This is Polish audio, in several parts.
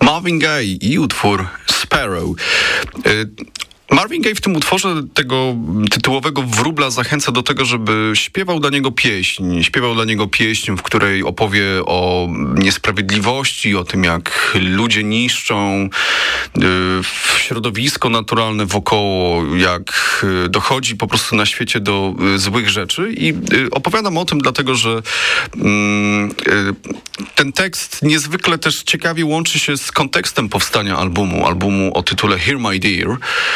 Marvin Gaye i utwór Sparrow. Marvin Gaye w tym utworze tego tytułowego wróbla zachęca do tego, żeby śpiewał dla niego pieśń, w której opowie o niesprawiedliwości, o tym, jak ludzie niszczą środowisko naturalne wokoło, jak dochodzi po prostu na świecie do złych rzeczy. I opowiadam o tym dlatego, że ten tekst niezwykle też ciekawie łączy się z kontekstem powstania albumu o tytule Hear My Dear.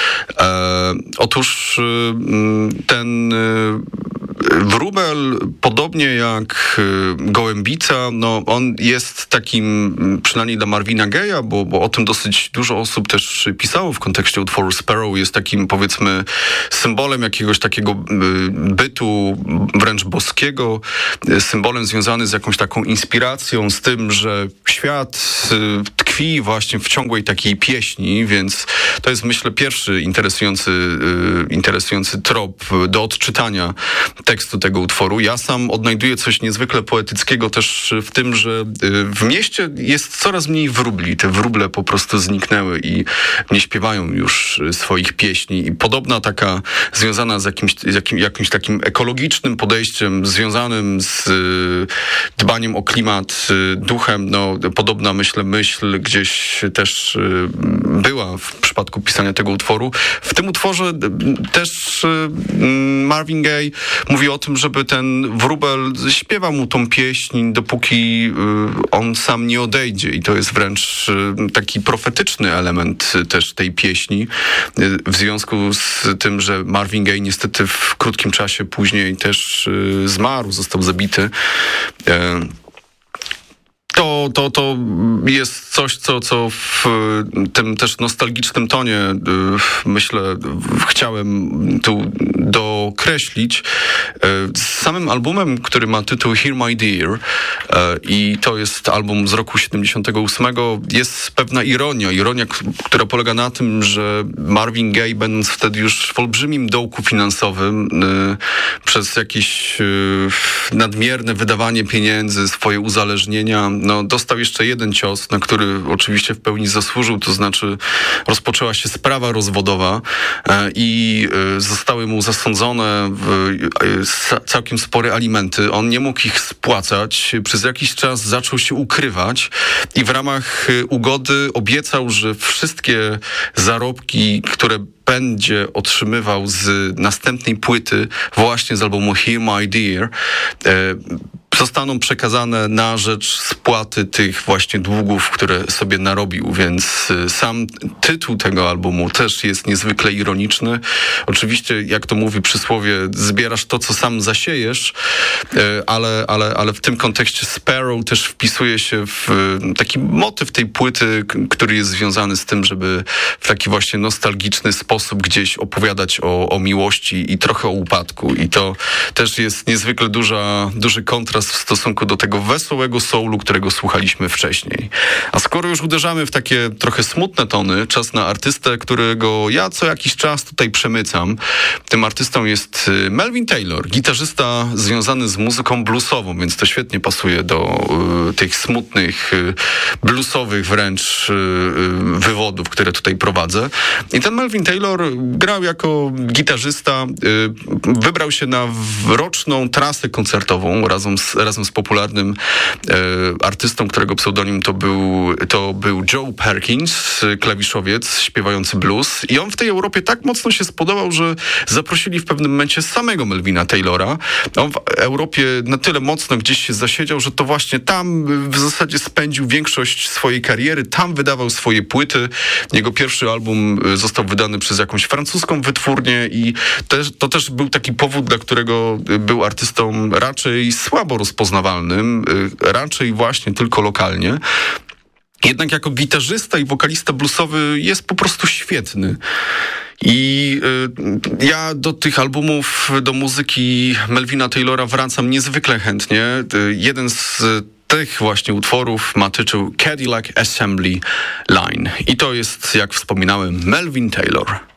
Otóż ten wróbel, podobnie jak gołębica, no on jest takim, przynajmniej dla Marvina Gaye'a, bo o tym dosyć dużo osób też pisało w kontekście utworu Sparrow, jest takim, powiedzmy, symbolem jakiegoś takiego bytu wręcz boskiego, symbolem związany z jakąś taką inspiracją, z tym, że świat tkwi właśnie w ciągłej takiej pieśni, więc to jest, myślę, pierwszy interesujący trop do odczytania tekstu tego utworu. Ja sam odnajduję coś niezwykle poetyckiego też w tym, że w mieście jest coraz mniej wróbli. Te wróble po prostu zniknęły i nie śpiewają już swoich pieśni. I podobna taka, związana z jakimś takim ekologicznym podejściem, związanym z dbaniem o klimat, duchem, no podobna myśl gdzieś też była w przypadku pisania tego utworu. W tym utworze też Marvin Gaye mówi o tym, żeby ten wróbel śpiewał mu tą pieśń, dopóki on sam nie odejdzie. I to jest wręcz taki profetyczny element też tej pieśni. W związku z tym, że Marvin Gaye niestety w krótkim czasie później też zmarł, został zabity. To jest coś, co w tym też nostalgicznym tonie, myślę, chciałem tu dokreślić. Z samym albumem, który ma tytuł Hear My Dear, i to jest album z roku 78, jest pewna ironia, która polega na tym, że Marvin Gaye, będąc wtedy już w olbrzymim dołku finansowym, przez jakieś nadmierne wydawanie pieniędzy, swoje uzależnienia, no, dostał jeszcze jeden cios, na który oczywiście w pełni zasłużył, to znaczy rozpoczęła się sprawa rozwodowa i zostały mu zasądzone całkiem spore alimenty. On nie mógł ich spłacać. Przez jakiś czas zaczął się ukrywać i w ramach ugody obiecał, że wszystkie zarobki, które będzie otrzymywał z następnej płyty, właśnie z albumu Hear My Dear, zostaną przekazane na rzecz spłaty tych właśnie długów, które sobie narobił, więc sam tytuł tego albumu też jest niezwykle ironiczny. Oczywiście, jak to mówi przysłowie, zbierasz to, co sam zasiejesz, ale w tym kontekście Sparrow też wpisuje się w taki motyw tej płyty, który jest związany z tym, żeby w taki właśnie nostalgiczny sposób gdzieś opowiadać o miłości i trochę o upadku. I to też jest niezwykle duży kontrast w stosunku do tego wesołego soulu, którego słuchaliśmy wcześniej. A skoro już uderzamy w takie trochę smutne tony, czas na artystę, którego ja co jakiś czas tutaj przemycam. Tym artystą jest Melvin Taylor, gitarzysta związany z muzyką bluesową, więc to świetnie pasuje do tych smutnych, bluesowych wręcz wywodów, które tutaj prowadzę. I ten Melvin Taylor grał jako gitarzysta, wybrał się na roczną trasę koncertową razem z popularnym artystą, którego pseudonim to był Joe Perkins, klawiszowiec śpiewający blues. I on w tej Europie tak mocno się spodobał, że zaprosili w pewnym momencie samego Melvina Taylora. On w Europie na tyle mocno gdzieś się zasiedział, że to właśnie tam w zasadzie spędził większość swojej kariery, tam wydawał swoje płyty. Jego pierwszy album został wydany przez jakąś francuską wytwórnię i to też był taki powód, dla którego był artystą raczej słabo rozpoznawalnym, raczej właśnie tylko lokalnie. Jednak jako gitarzysta i wokalista bluesowy jest po prostu świetny. I ja do tych albumów, do muzyki Melvina Taylora wracam niezwykle chętnie. Jeden z tych właśnie utworów ma tytuł Cadillac Assembly Line. I to jest, jak wspominałem, Melvin Taylor.